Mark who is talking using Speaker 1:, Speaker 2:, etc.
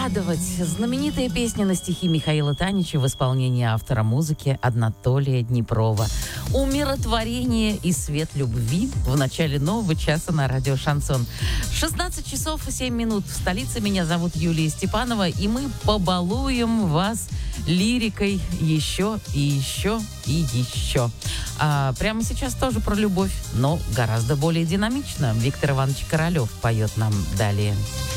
Speaker 1: радовать. Знаменитая песня на стихи Михаила Танича в исполнении автора музыки Анатолия Днепрова. Умиротворение и свет любви в начале нового часа на радио «Шансон». 16 часов и 7 минут в столице. Меня зовут Юлия Степанова, и мы побалуем вас лирикой еще и еще и еще. Прямо сейчас тоже про любовь, но гораздо более динамично. Виктор Иванович Королев поет нам далее.